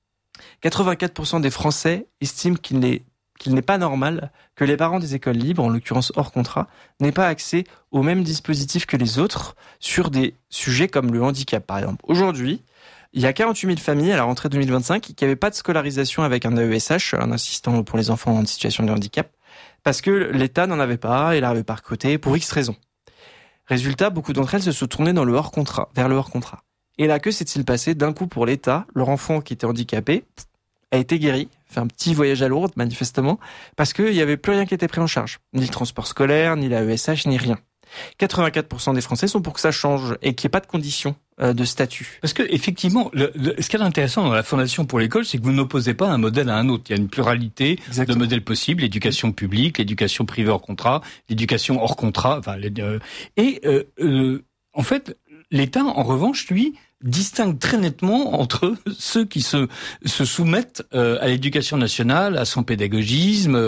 84% des Français estiment qu'il n'est pas normal que les parents des écoles libres, en l'occurrence hors contrat, n'aient pas accès aux mêmes dispositifs que les autres sur des sujets comme le handicap, par exemple. Aujourd'hui, il y a 48 000 familles à la rentrée 2025 qui n'avaient pas de scolarisation avec un AESH, un assistant pour les enfants en situation de handicap, parce que l'État n'en avait pas et l'avait pas recruté pour X raisons. Résultat, beaucoup d'entre elles se sont tournées vers le hors contrat. Et là, que s'est-il passé? D'un coup, pour l'État, leur enfant qui était handicapé a été guéri, fait un petit voyage à Lourdes, manifestement, parce qu'il n'y avait plus rien qui était pris en charge. Ni le transport scolaire, ni l'AESH, ni rien. 84% des Français sont pour que ça change et qu'il n'y ait pas de conditions de statut. Parce que effectivement, ce qui est intéressant dans la Fondation pour l'école, c'est que vous n'opposez pas un modèle à un autre. Il y a une pluralité de modèles possibles, l'éducation publique, l'éducation privée hors contrat, l'éducation hors contrat. En fait, l'État, en revanche, lui, distingue très nettement entre ceux qui se soumettent à l'éducation nationale, à son pédagogisme,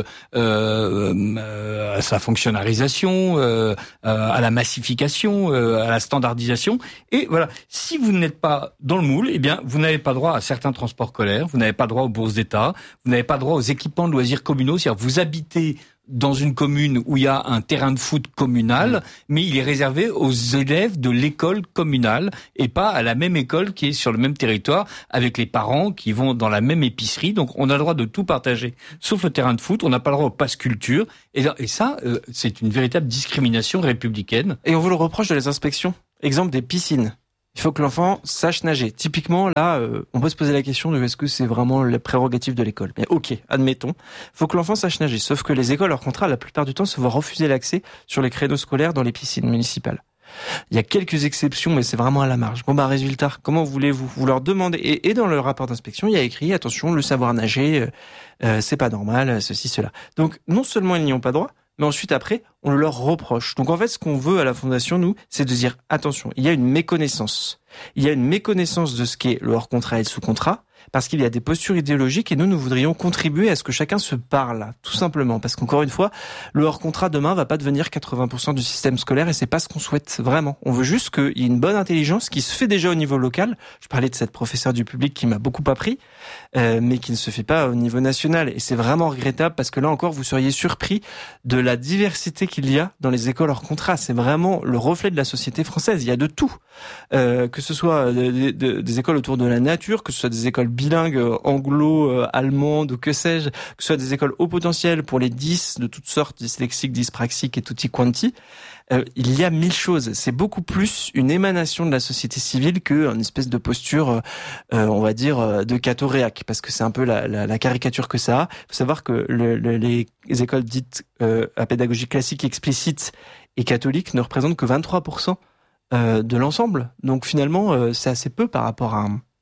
à sa fonctionnalisation, à la massification, à la standardisation. Et voilà, si vous n'êtes pas dans le moule, eh bien, vous n'avez pas droit à certains transports scolaires, vous n'avez pas droit aux bourses d'État, vous n'avez pas droit aux équipements de loisirs communaux, c'est-à-dire vous habitez dans une commune où il y a un terrain de foot communal, mais il est réservé aux élèves de l'école communale et pas à la même école qui est sur le même territoire avec les parents qui vont dans la même épicerie. Donc on a le droit de tout partager, sauf le terrain de foot. On n'a pas le droit au pass culture. Et ça, c'est une véritable discrimination républicaine. Et on vous le reproche de les inspections. Exemple des piscines. Il faut que l'enfant sache nager. Typiquement, là, on peut se poser la question de est-ce que c'est vraiment les prérogatives de l'école. Mais ok, admettons. Il faut que l'enfant sache nager. Sauf que les écoles, hors contrat, la plupart du temps, se voient refuser l'accès sur les créneaux scolaires dans les piscines municipales. Il y a quelques exceptions, mais c'est vraiment à la marge. Bon, résultat, comment voulez-vous? Vous leur demandez, et dans le rapport d'inspection, il y a écrit, attention, le savoir nager, c'est pas normal, ceci, cela. Donc, non seulement ils n'y ont pas droit, mais ensuite, après, on le leur reproche. Donc, en fait, ce qu'on veut à la Fondation, nous, c'est de dire, attention, il y a une méconnaissance. Il y a une méconnaissance de ce qu'est le hors-contrat et le sous-contrat, parce qu'il y a des postures idéologiques et nous voudrions contribuer à ce que chacun se parle, tout simplement. Parce qu'encore une fois, le hors-contrat demain va pas devenir 80% du système scolaire et c'est pas ce qu'on souhaite vraiment. On veut juste qu'il y ait une bonne intelligence qui se fait déjà au niveau local. Je parlais de cette professeure du public qui m'a beaucoup appris, mais qui ne se fait pas au niveau national. Et c'est vraiment regrettable parce que là encore, vous seriez surpris de la diversité qu'il y a dans les écoles hors contrat. C'est vraiment le reflet de la société française. Il y a de tout. Que ce soit des écoles autour de la nature, que ce soit des écoles bilingues, anglo-allemandes ou que sais-je, que ce soit des écoles haut potentiel pour les 10 de toutes sortes, dyslexiques, dyspraxiques et tutti quanti. Il y a 1000 choses. C'est beaucoup plus une émanation de la société civile qu'une espèce de posture, on va dire, de catho-réac, parce que c'est un peu la caricature que ça a. Il faut savoir que les écoles dites à pédagogie classique explicite et catholique ne représentent que 23% de l'ensemble. Donc finalement, c'est assez peu par rapport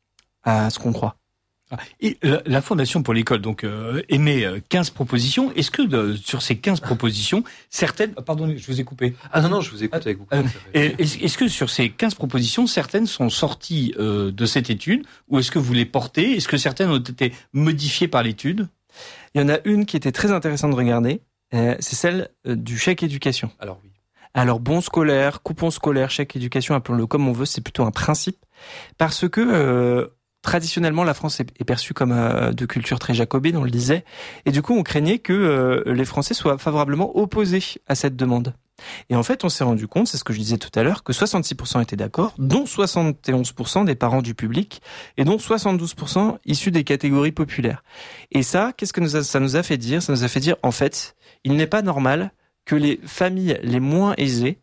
à ce qu'on croit. Et la Fondation pour l'école donc émet 15 propositions. Est-ce que sur ces 15 propositions, certaines... Pardon, je vous ai coupé. Ah non, je vous écoute avec beaucoup. Est-ce que sur ces 15 propositions, certaines sont sorties de cette étude ou est-ce que vous les portez? Est-ce que certaines ont été modifiées par l'étude? Il y en a une qui était très intéressante de regarder. C'est celle du chèque éducation. Alors oui. Alors bon scolaire, coupon scolaire, chèque éducation, appelons-le comme on veut, c'est plutôt un principe. Parce que traditionnellement, la France est perçue comme de culture très jacobine, on le disait. Et du coup, on craignait que les Français soient favorablement opposés à cette demande. Et en fait, on s'est rendu compte, c'est ce que je disais tout à l'heure, que 66% étaient d'accord, dont 71% des parents du public, et dont 72% issus des catégories populaires. Et ça, qu'est-ce que ça nous a fait dire? Ça nous a fait dire, en fait, il n'est pas normal que les familles les moins aisées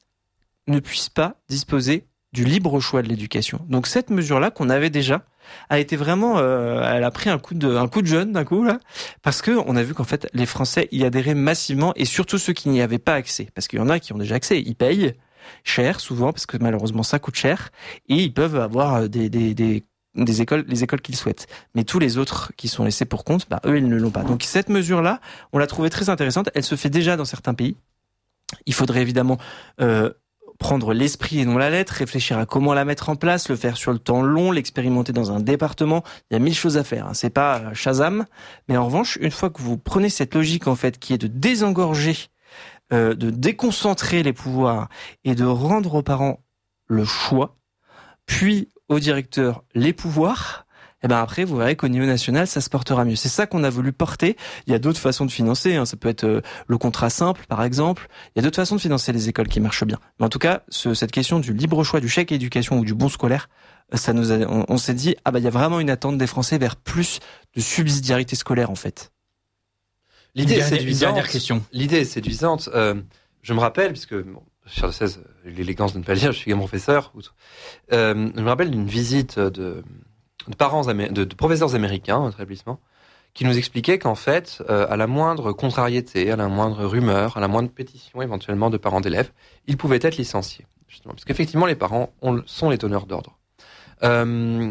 ne puissent pas disposer du libre choix de l'éducation. Donc cette mesure-là qu'on avait déjà a été vraiment, elle a pris un coup de jeune d'un coup là, parce que on a vu qu'en fait les Français y adhéraient massivement et surtout ceux qui n'y avaient pas accès, parce qu'il y en a qui ont déjà accès, ils payent cher souvent parce que malheureusement ça coûte cher et ils peuvent avoir des écoles, les écoles qu'ils souhaitent. Mais tous les autres qui sont laissés pour compte, eux, ils ne l'ont pas. Donc cette mesure-là, on l'a trouvée très intéressante. Elle se fait déjà dans certains pays. Il faudrait évidemment prendre l'esprit et non la lettre, réfléchir à comment la mettre en place, le faire sur le temps long, l'expérimenter dans un département. Il y a 1000 choses à faire. C'est pas Shazam. Mais en revanche, une fois que vous prenez cette logique, en fait, qui est de désengorger, de déconcentrer les pouvoirs et de rendre aux parents le choix, puis au directeur les pouvoirs, et après vous verrez qu'au niveau national ça se portera mieux. C'est ça qu'on a voulu porter. Il y a d'autres façons de financer, ça peut être le contrat simple par exemple. Il y a d'autres façons de financer les écoles qui marchent bien. Mais en tout cas, cette question du libre choix du chèque éducation ou du bon scolaire, ça nous on s'est dit il y a vraiment une attente des Français vers plus de subsidiarité scolaire en fait. L'idée est séduisante. Une dernière question. L'idée est séduisante. Je me rappelle, puisque Charles XVI, l'élégance de ne pas le dire, je suis également professeur. Je me rappelle d'une visite de professeurs américains dans notre établissement qui nous expliquaient qu'en fait, à la moindre contrariété, à la moindre rumeur, à la moindre pétition éventuellement de parents d'élèves, ils pouvaient être licenciés. Justement, parce qu'effectivement, les parents sont les teneurs d'ordre. La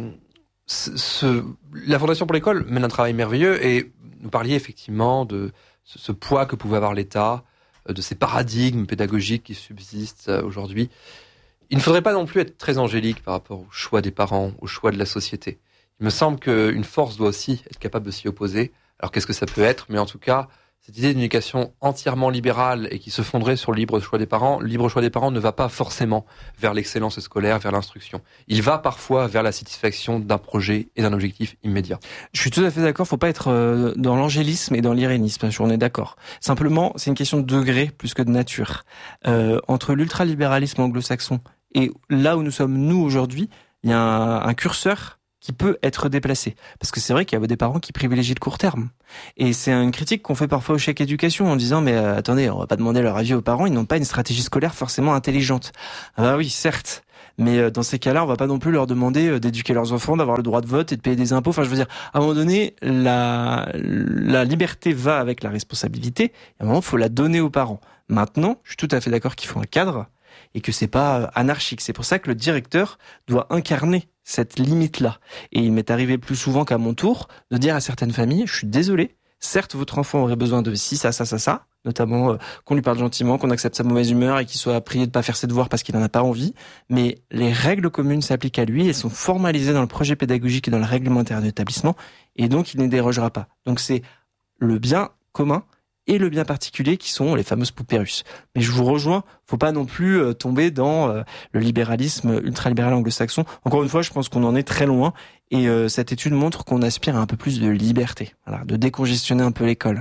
Fondation pour l'école mène un travail merveilleux et nous parliez effectivement de ce poids que pouvait avoir l'État, de ces paradigmes pédagogiques qui subsistent aujourd'hui. Il ne faudrait pas non plus être très angélique par rapport au choix des parents, au choix de la société. Il me semble qu'une force doit aussi être capable de s'y opposer. Alors qu'est-ce que ça peut être? Mais en tout cas, cette idée d'une éducation entièrement libérale et qui se fonderait sur le libre choix des parents, le libre choix des parents ne va pas forcément vers l'excellence scolaire, vers l'instruction. Il va parfois vers la satisfaction d'un projet et d'un objectif immédiat. Je suis tout à fait d'accord, faut pas être dans l'angélisme et dans l'irénisme, on est d'accord. Simplement, c'est une question de degré plus que de nature. Entre l'ultralibéralisme anglo-saxon et là où nous sommes nous aujourd'hui, il y a un curseur qui peut être déplacé. Parce que c'est vrai qu'il y a des parents qui privilégient le court terme. Et c'est une critique qu'on fait parfois au chèque éducation en disant mais attendez, on va pas demander leur avis aux parents, ils n'ont pas une stratégie scolaire forcément intelligente. Ah bah oui, certes. Mais dans ces cas-là, on va pas non plus leur demander d'éduquer leurs enfants, d'avoir le droit de vote et de payer des impôts. Enfin, je veux dire, à un moment donné, la liberté va avec la responsabilité. Et à un moment, il faut la donner aux parents. Maintenant, je suis tout à fait d'accord qu'il faut un cadre et que c'est pas anarchique. C'est pour ça que le directeur doit incarner cette limite-là. Et il m'est arrivé plus souvent qu'à mon tour de dire à certaines familles, je suis désolé, certes votre enfant aurait besoin de ci, ça, notamment qu'on lui parle gentiment, qu'on accepte sa mauvaise humeur et qu'il soit prié de pas faire ses devoirs parce qu'il en a pas envie, mais les règles communes s'appliquent à lui, elles sont formalisées dans le projet pédagogique et dans le règlement intérieur de l'établissement, et donc il n'y dérogera pas. Donc c'est le bien commun et le bien particulier qui sont les fameuses poupées russes. Mais je vous rejoins, faut pas non plus tomber dans le libéralisme ultralibéral anglo-saxon. Encore une fois, je pense qu'on en est très loin et cette étude montre qu'on aspire à un peu plus de liberté, voilà, de décongestionner un peu l'école.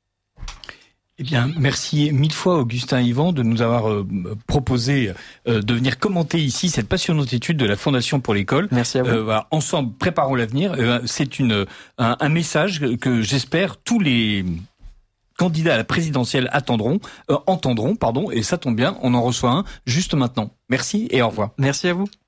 Eh bien, merci mille fois Augustin Yvan de nous avoir proposé de venir commenter ici cette passionnante étude de la Fondation pour l'école. Merci à vous. Voilà, ensemble, préparons l'avenir. C'est un message que j'espère tous les candidats à la présidentielle entendront, et ça tombe bien, on en reçoit un juste maintenant. Merci et au revoir. Merci à vous.